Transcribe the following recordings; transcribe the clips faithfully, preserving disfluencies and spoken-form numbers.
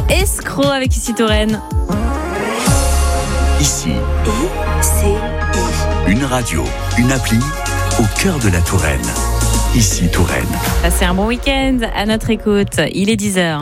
Escroc avec Ici Touraine. Ici, I C I. une radio, une appli au cœur de la Touraine. Ici Touraine. Passez un bon week-end à notre écoute. Il est dix heures.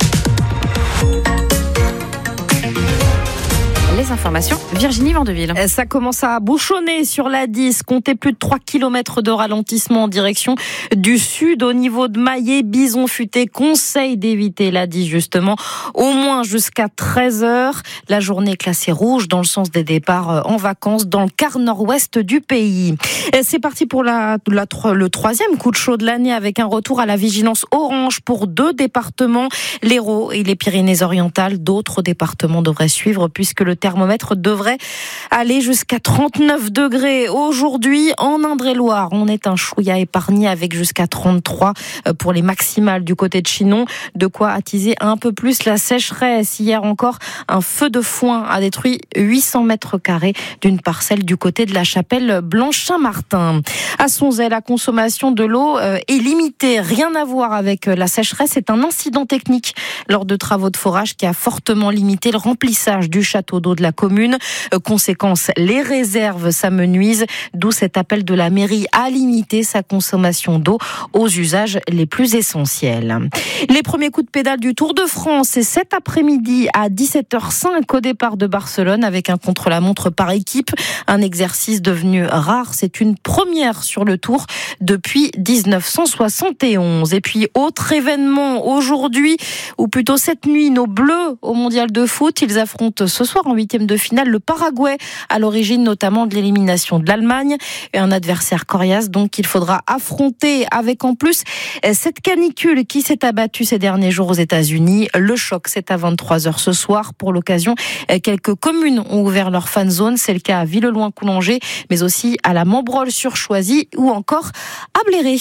Les informations, Virginie Vandeville. Ça commence à bouchonner sur l'A dix. Comptez plus de trois kilomètres de ralentissement en direction du sud. Au niveau de Maillé, Bison Futé conseille d'éviter l'A dix justement, au moins jusqu'à treize heures. La journée est classée rouge dans le sens des départs en vacances dans le quart nord-ouest du pays. C'est parti pour la, la, le troisième coup de chaud de l'année avec un retour à la vigilance orange pour deux départements, l'Hérault et les Pyrénées-Orientales. D'autres départements devraient suivre puisque le thermomètre devrait aller jusqu'à trente-neuf degrés. Aujourd'hui, en Indre-et-Loire, on est un chouïa épargné avec jusqu'à trente-trois pour les maximales du côté de Chinon. De quoi attiser un peu plus la sécheresse. Hier encore, un feu de foin a détruit huit cents mètres carrés d'une parcelle du côté de la chapelle Blanche-Saint-Martin. À Sonzay, la consommation de l'eau est limitée. Rien à voir avec la sécheresse. C'est un incident technique lors de travaux de forage qui a fortement limité le remplissage du château d'eau de la commune. Conséquence, les réserves s'amenuisent, d'où cet appel de la mairie à limiter sa consommation d'eau aux usages les plus essentiels. Les premiers coups de pédale du Tour de France, c'est cet après-midi à dix-sept heures cinq au départ de Barcelone avec un contre-la-montre par équipe, un exercice devenu rare. C'est une première sur le Tour depuis dix-neuf cent soixante et onze. Et puis, autre événement aujourd'hui, ou plutôt cette nuit, nos Bleus au Mondial de foot, ils affrontent ce soir en huitième de finale le Paraguay, à l'origine notamment de l'élimination de l'Allemagne, et un adversaire coriace donc qu'il faudra affronter avec en plus cette canicule qui s'est abattue ces derniers jours aux États-Unis. Le choc, c'est à vingt-trois heures ce soir. Pour l'occasion, quelques communes ont ouvert leur fan zone, c'est le cas à Villeloin-Coulanger, mais aussi à la Montbrol-sur-Choisy ou encore à Bléré.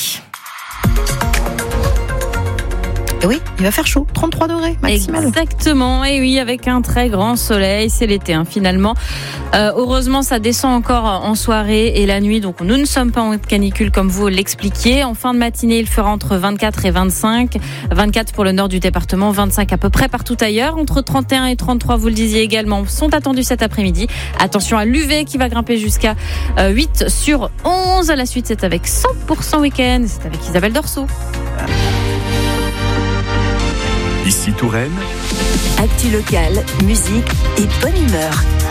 Et oui, il va faire chaud, trente-trois degrés maximal. Exactement, et oui, avec un très grand soleil, c'est l'été hein, finalement. Euh, heureusement, ça descend encore en soirée et la nuit, donc nous ne sommes pas en canicule comme vous l'expliquiez. En fin de matinée, il fera entre vingt-quatre et vingt-cinq. vingt-quatre pour le nord du département, vingt-cinq à peu près partout ailleurs. Entre trente et un et trente-trois, vous le disiez également, sont attendus cet après-midi. Attention à l'U V qui va grimper jusqu'à huit sur onze. À la suite, c'est avec cent pour cent week-end. C'est avec Isabelle Dorso. Ici Touraine. Actu locale, musique et bonne humeur.